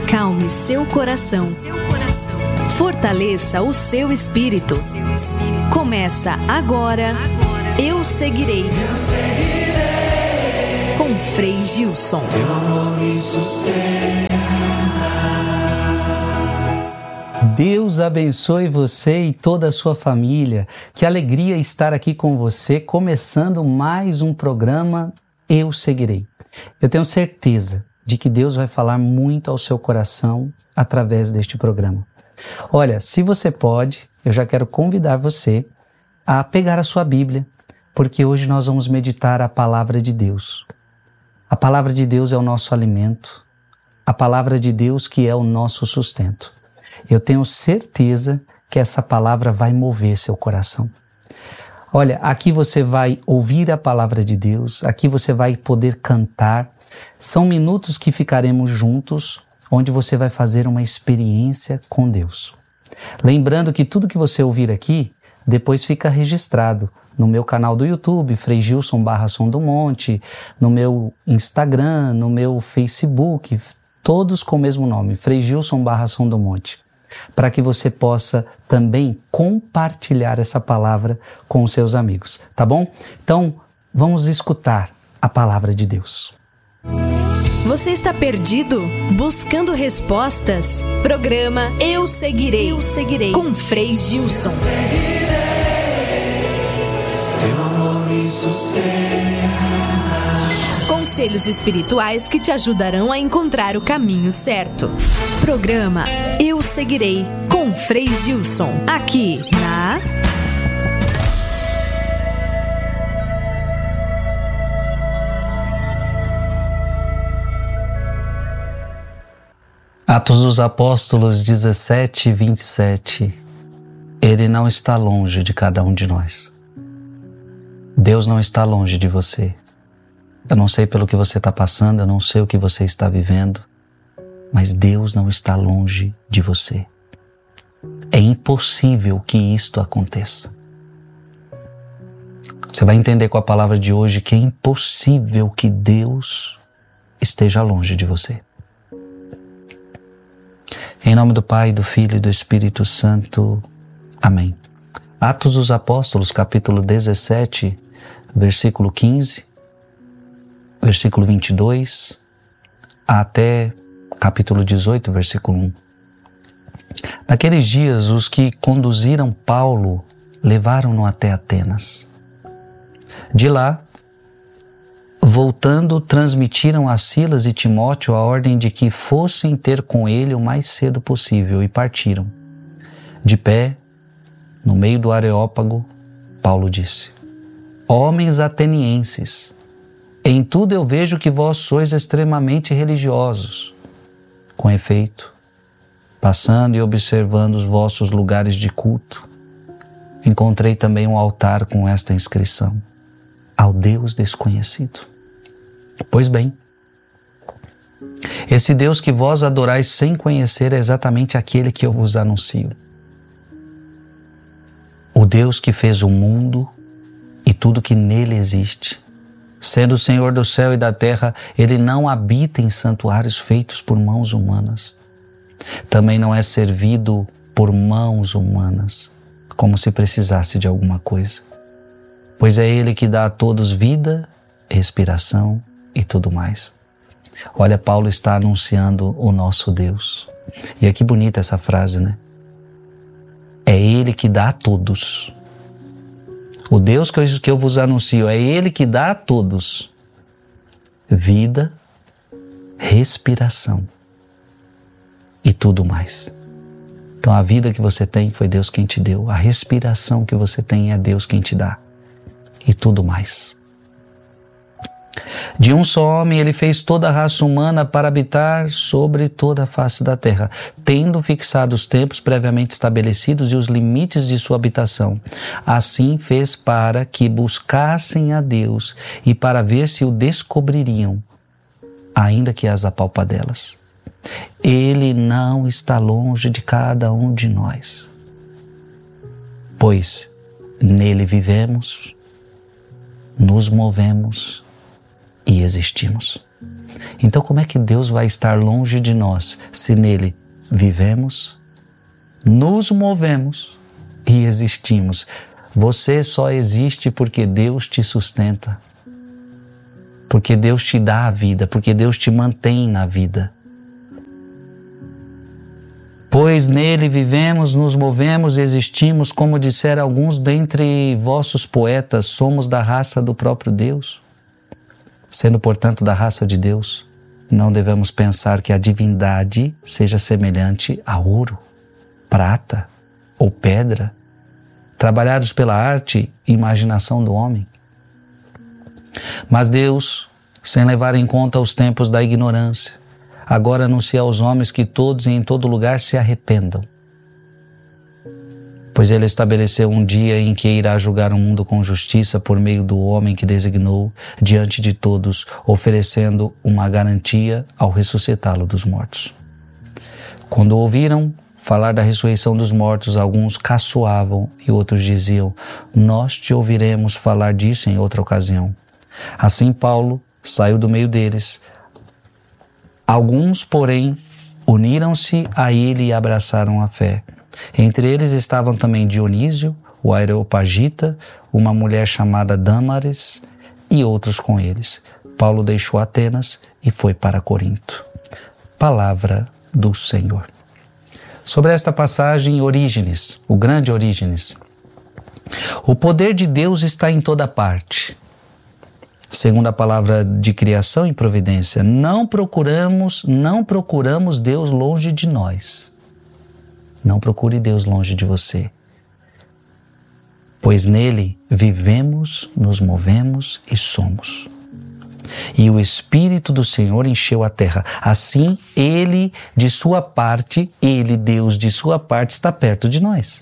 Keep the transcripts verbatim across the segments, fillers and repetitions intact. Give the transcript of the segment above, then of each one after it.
Acalme seu coração. Fortaleça o seu espírito. Começa agora, Eu Seguirei. Com Frei Gilson. Teu amor me sustenta. Deus abençoe você e toda a sua família. Que alegria estar aqui com você, começando mais um programa Eu Seguirei. Eu tenho certeza de que Deus vai falar muito ao seu coração através deste programa. Olha, se você pode, eu já quero convidar você a pegar a sua Bíblia, porque hoje nós vamos meditar a palavra de Deus. A palavra de Deus é o nosso alimento, a palavra de Deus que é o nosso sustento. Eu tenho certeza que essa palavra vai mover seu coração. Olha, aqui você vai ouvir a palavra de Deus, aqui você vai poder cantar. São minutos que ficaremos juntos, onde você vai fazer uma experiência com Deus. Lembrando que tudo que você ouvir aqui, depois fica registrado no meu canal do YouTube, Frei Gilson barra Som do Monte, no meu Instagram, no meu Facebook, todos com o mesmo nome, Frei Gilson barra Som do Monte, para que você possa também compartilhar essa palavra com os seus amigos, tá bom? Então, vamos escutar a palavra de Deus. Você está perdido? Buscando respostas? Programa Eu Seguirei, Eu Seguirei. Com Frei Gilson. Teu amor me sustenta. Conselhos espirituais que te ajudarão a encontrar o caminho certo. Programa Eu Seguirei, com Frei Gilson. Aqui na... Atos dos Apóstolos dezessete, vinte e sete. Ele não está longe de cada um de nós. Deus não está longe de você. Eu não sei pelo que você está passando, eu não sei o que você está vivendo, mas Deus não está longe de você. É impossível que isto aconteça. Você vai entender com a palavra de hoje que é impossível que Deus esteja longe de você. Em nome do Pai, do Filho e do Espírito Santo. Amém. Atos dos Apóstolos, capítulo dezessete, versículo quinze, versículo vinte e dois, até capítulo dezoito, versículo um. Naqueles dias, os que conduziram Paulo levaram-no até Atenas. De lá, voltando, transmitiram a Silas e Timóteo a ordem de que fossem ter com ele o mais cedo possível e partiram. De pé, no meio do Areópago, Paulo disse: Homens atenienses, em tudo eu vejo que vós sois extremamente religiosos. Com efeito, passando e observando os vossos lugares de culto, encontrei também um altar com esta inscrição: ao Deus desconhecido. Pois bem, esse Deus que vós adorais sem conhecer é exatamente aquele que eu vos anuncio. O Deus que fez o mundo e tudo que nele existe. Sendo o Senhor do céu e da terra, Ele não habita em santuários feitos por mãos humanas. Também não é servido por mãos humanas, como se precisasse de alguma coisa. Pois é Ele que dá a todos vida, respiração e tudo mais. Olha, Paulo está anunciando o nosso Deus. E é que bonita essa frase, né? É Ele que dá a todos. O Deus que eu, que eu vos anuncio, é Ele que dá a todos vida, respiração e tudo mais. Então a vida que você tem foi Deus quem te deu. A respiração que você tem é Deus quem te dá. E tudo mais. De um só homem ele fez toda a raça humana para habitar sobre toda a face da terra, tendo fixado os tempos previamente estabelecidos e os limites de sua habitação. Assim fez para que buscassem a Deus e para ver se o descobririam, ainda que as apalpadelas. Ele não está longe de cada um de nós, pois nele vivemos, nos movemos e existimos. Então como é que Deus vai estar longe de nós se nele vivemos, nos movemos e existimos? Você só existe porque Deus te sustenta, porque Deus te dá a vida, porque Deus te mantém na vida. Pois nele vivemos, nos movemos e existimos, como disseram alguns dentre vossos poetas, somos da raça do próprio Deus. Sendo, portanto, da raça de Deus, não devemos pensar que a divindade seja semelhante a ouro, prata ou pedra, trabalhados pela arte e imaginação do homem. Mas Deus, sem levar em conta os tempos da ignorância, agora anuncia aos homens que todos e em todo lugar se arrependam. Pois ele estabeleceu um dia em que irá julgar o mundo com justiça por meio do homem que designou diante de todos, oferecendo uma garantia ao ressuscitá-lo dos mortos. Quando ouviram falar da ressurreição dos mortos, alguns caçoavam e outros diziam: nós te ouviremos falar disso em outra ocasião. Assim Paulo saiu do meio deles. Alguns, porém, uniram-se a ele e abraçaram a fé. Entre eles estavam também Dionísio, o Areopagita, uma mulher chamada Dâmaris e outros com eles. Paulo deixou Atenas e foi para Corinto. Palavra do Senhor. Sobre esta passagem, Orígenes, o grande Orígenes. O poder de Deus está em toda parte. Segundo a palavra de criação e providência, não procuramos, não procuramos Deus longe de nós. Não procure Deus longe de você. Pois nele vivemos, nos movemos e somos. E o Espírito do Senhor encheu a terra. Assim, ele, de sua parte, ele, Deus, de sua parte, está perto de nós.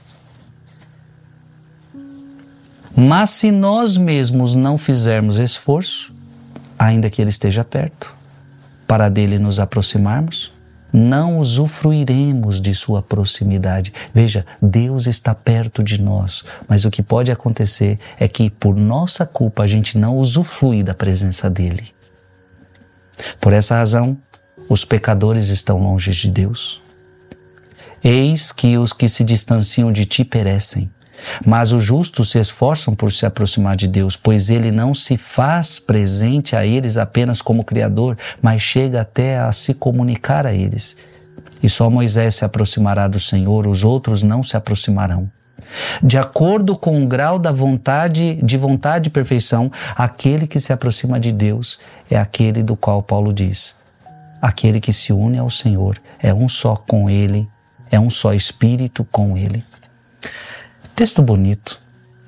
Mas se nós mesmos não fizermos esforço, ainda que ele esteja perto, para dele nos aproximarmos, não usufruiremos de sua proximidade. Veja, Deus está perto de nós, mas o que pode acontecer é que por nossa culpa a gente não usufrui da presença dele. Por essa razão, os pecadores estão longe de Deus. Eis que os que se distanciam de ti perecem. Mas os justos se esforçam por se aproximar de Deus, pois ele não se faz presente a eles apenas como Criador, mas chega até a se comunicar a eles. E só Moisés se aproximará do Senhor, os outros não se aproximarão. De acordo com o grau da vontade, de vontade e perfeição, aquele que se aproxima de Deus é aquele do qual Paulo diz: aquele que se une ao Senhor é um só com ele, é um só espírito com ele. Texto bonito.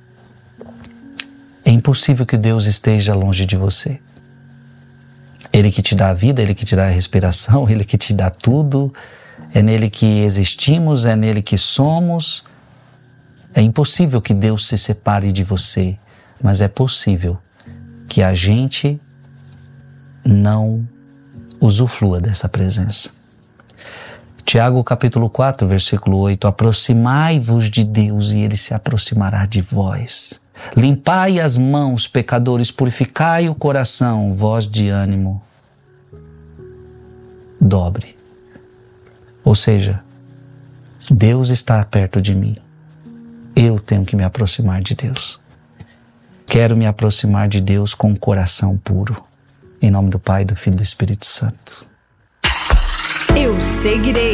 É impossível que Deus esteja longe de você. Ele que te dá a vida, Ele que te dá a respiração, Ele que te dá tudo. É nele que existimos, é nele que somos. É impossível que Deus se separe de você, mas é possível que a gente não usufrua dessa presença. Tiago capítulo quatro, versículo oito, aproximai-vos de Deus e Ele se aproximará de vós. Limpai as mãos, pecadores, purificai o coração, vós de ânimo dobre. Ou seja, Deus está perto de mim. Eu tenho que me aproximar de Deus. Quero me aproximar de Deus com um coração puro. Em nome do Pai, do Filho e do Espírito Santo. Eu seguirei.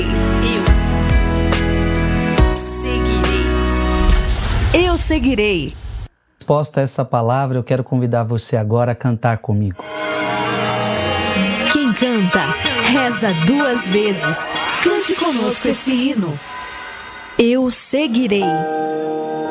Eu seguirei. Eu seguirei. Resposta a essa palavra, eu quero convidar você agora a cantar comigo. Quem canta, reza duas vezes. Cante conosco esse hino. Eu seguirei.